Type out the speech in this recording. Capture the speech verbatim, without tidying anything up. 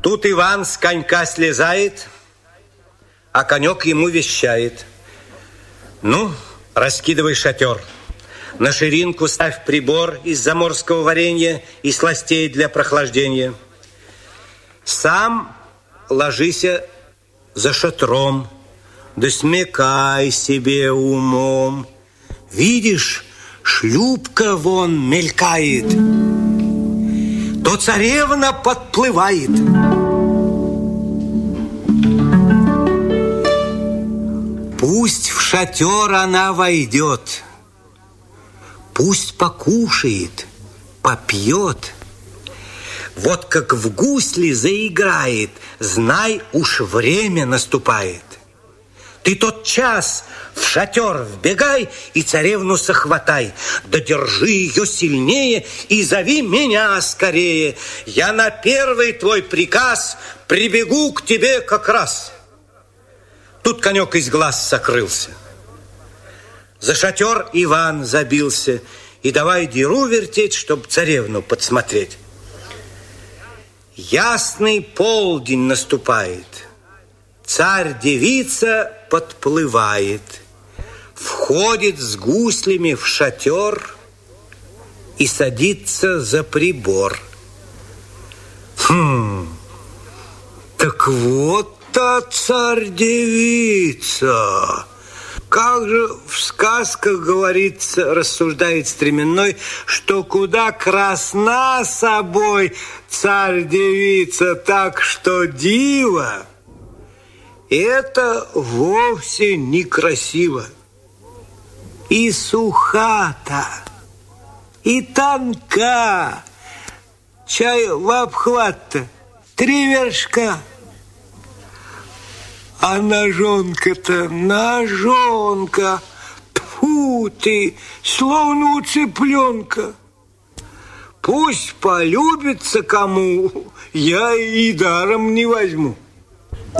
Тут Иван с конька слезает, а конек ему вещает: ну, раскидывай шатер, на ширинку ставь прибор из заморского варенья и сластей для прохлаждения. Сам ложися за шатром, да смекай себе умом. Видишь, шлюпка вон мелькает, то царевна подплывает. Пусть в шатер она войдет, пусть покушает, попьет. Вот как в гусли заиграет, знай, уж время наступает. Ты тот час в шатер вбегай и царевну сохватай. Да держи ее сильнее и зови меня скорее. Я на первый твой приказ прибегу к тебе как раз. Тут конек из глаз сокрылся. За шатер Иван забился и давай деру вертеть, чтоб царевну подсмотреть. Ясный полдень наступает. Царь-девица подплывает, входит с гуслями в шатер и садится за прибор. Хм, так вот та царь-девица. Как же в сказках говорится, рассуждает Стременной, что куда красна собой царь-девица, так что диво. Это вовсе некрасиво. И сухата, и тонка, чай в обхват-то три вершка. А ножонка-то, ножонка, тьфу ты, словно у цыпленка. Пусть полюбится кому, я и даром не возьму.